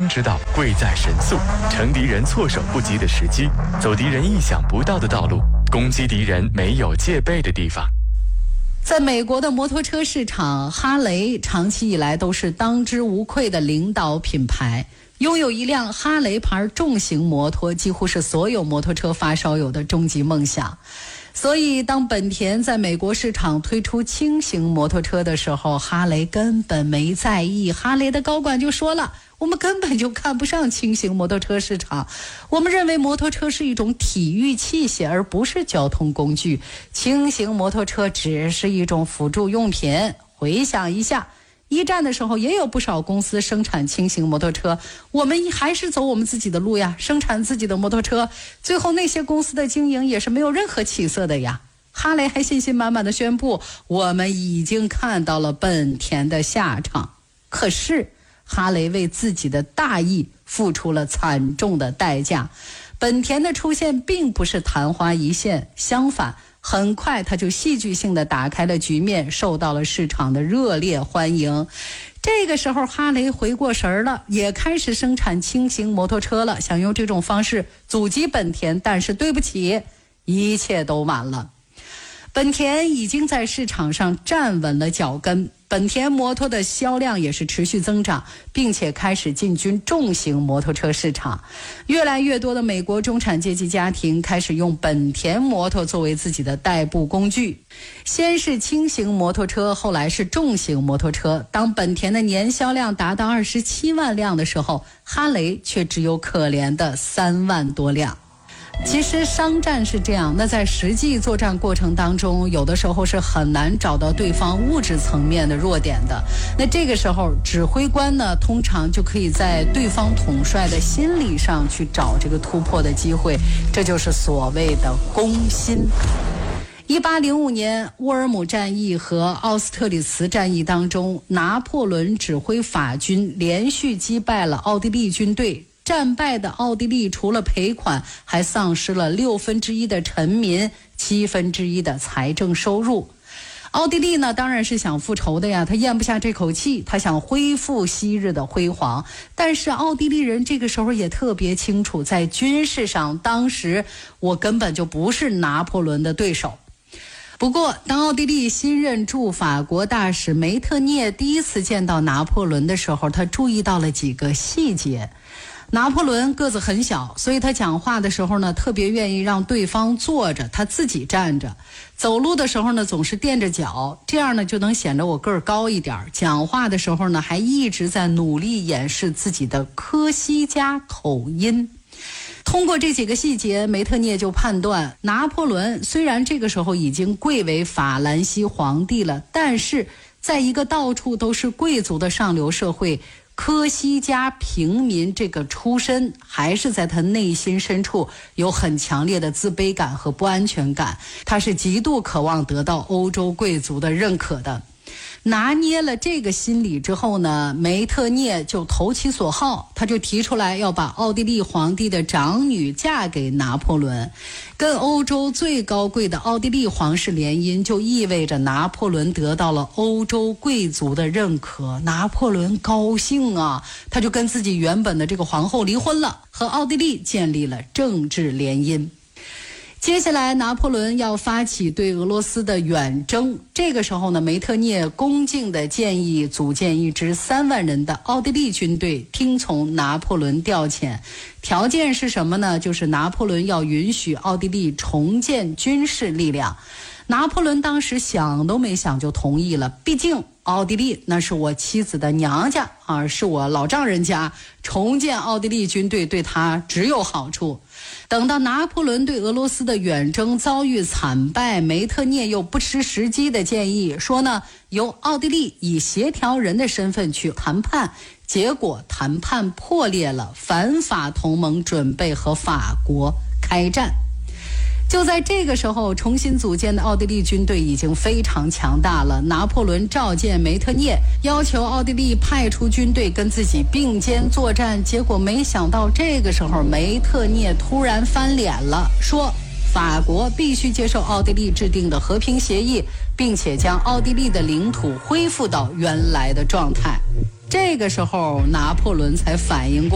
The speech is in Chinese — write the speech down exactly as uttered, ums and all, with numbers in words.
之道，贵在神速。乘敌人措手不及的时机，走敌人意想不到的道路，攻击敌人没有戒备的地方。 在美国的摩托车市场，哈雷长期以来都是当之无愧的领导品牌。拥有一辆哈雷牌重型摩托，几乎是所有摩托车发烧友的终极梦想。所以当本田在美国市场推出轻型摩托车的时候，哈雷根本没在意。哈雷的高管就说了，我们根本就看不上轻型摩托车市场，我们认为摩托车是一种体育器械，而不是交通工具，轻型摩托车只是一种辅助用品。回想一下，一战的时候也有不少公司生产轻型摩托车，我们还是走我们自己的路呀，生产自己的摩托车，最后那些公司的经营也是没有任何起色的呀。哈雷还信心满满的宣布，我们已经看到了本田的下场。可是哈雷为自己的大意付出了惨重的代价。本田的出现并不是昙花一现，相反，很快他就戏剧性地打开了局面，受到了市场的热烈欢迎。这个时候哈雷回过神了，也开始生产轻型摩托车了，想用这种方式阻击本田，但是对不起，一切都晚了。本田已经在市场上站稳了脚跟，本田摩托的销量也是持续增长，并且开始进军重型摩托车市场。越来越多的美国中产阶级家庭开始用本田摩托作为自己的代步工具。先是轻型摩托车，后来是重型摩托车。当本田的年销量达到二十七万辆的时候，哈雷却只有可怜的三万多辆。其实商战是这样，那在实际作战过程当中，有的时候是很难找到对方物质层面的弱点的。那这个时候指挥官呢，通常就可以在对方统帅的心理上去找这个突破的机会，这就是所谓的攻心。一八零五年沃尔姆战役和奥斯特里茨战役当中，拿破仑指挥法军连续击败了奥地利军队。战败的奥地利除了赔款，还丧失了六分之一的臣民，七分之一的财政收入。奥地利呢，当然是想复仇的呀，他咽不下这口气，他想恢复昔日的辉煌。但是奥地利人这个时候也特别清楚，在军事上，当时我根本就不是拿破仑的对手。不过当奥地利新任驻法国大使梅特涅第一次见到拿破仑的时候，他注意到了几个细节。拿破仑个子很小，所以他讲话的时候呢，特别愿意让对方坐着，他自己站着。走路的时候呢，总是垫着脚，这样呢就能显得我个儿高一点。讲话的时候呢，还一直在努力掩饰自己的科西嘉口音。通过这几个细节，梅特涅就判断，拿破仑虽然这个时候已经贵为法兰西皇帝了，但是在一个到处都是贵族的上流社会，科西嘉平民这个出身还是在他内心深处有很强烈的自卑感和不安全感，他是极度渴望得到欧洲贵族的认可的。拿捏了这个心理之后呢，梅特涅就投其所好，他就提出来要把奥地利皇帝的长女嫁给拿破仑。跟欧洲最高贵的奥地利皇室联姻，就意味着拿破仑得到了欧洲贵族的认可。拿破仑高兴啊，他就跟自己原本的这个皇后离婚了，和奥地利建立了政治联姻。接下来拿破仑要发起对俄罗斯的远征，这个时候呢，梅特涅恭敬地建议组建一支三万人的奥地利军队，听从拿破仑调遣。条件是什么呢？就是拿破仑要允许奥地利重建军事力量。拿破仑当时想都没想就同意了，毕竟奥地利那是我妻子的娘家啊，是我老丈人家，重建奥地利军队对他只有好处。等到拿破仑对俄罗斯的远征遭遇惨败，梅特涅又不失时机的建议说呢，由奥地利以协调人的身份去谈判，结果谈判破裂了，反法同盟准备和法国开战。就在这个时候，重新组建的奥地利军队已经非常强大了。拿破仑召见梅特涅，要求奥地利派出军队跟自己并肩作战，结果没想到这个时候梅特涅突然翻脸了，说法国必须接受奥地利制定的和平协议，并且将奥地利的领土恢复到原来的状态。这个时候拿破仑才反应过